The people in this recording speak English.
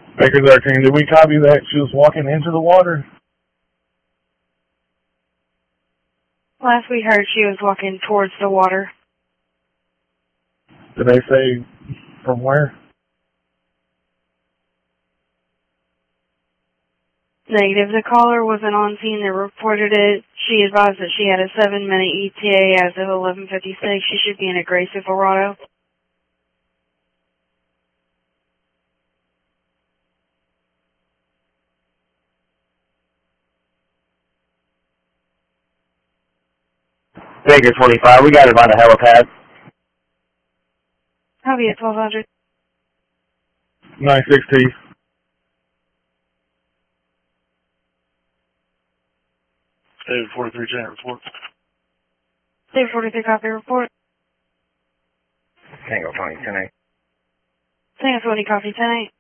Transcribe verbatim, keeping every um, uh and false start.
Baker thirteen, did we copy that she was walking into the water? Last we heard, she was walking towards the water. Did they say from where? Negative. The caller wasn't on scene that reported it. She advised that she had a seven-minute E T A as of eleven fifty-six. She should be in a gray Silverado. Baker twenty-five, we got it by the helipad. Copy at twelve hundred. nine six T. David forty-three, Janet report. David forty-three, copy report. Tango twenty, ten eight. Tango twenty, copy ten eight.